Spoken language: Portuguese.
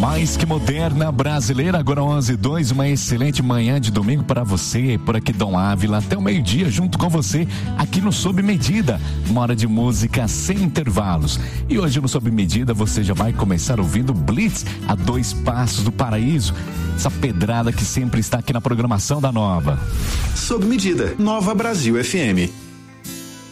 Mais que moderna brasileira, agora 11:02, uma excelente manhã de domingo para você, por aqui Dom Ávila, até o meio-dia junto com você, aqui no Sob Medida, uma hora de música sem intervalos. E hoje no Sob Medida você já vai começar ouvindo Blitz, a 2 passos do paraíso, essa pedrada que sempre está aqui na programação da Nova. Sob Medida, Nova Brasil FM.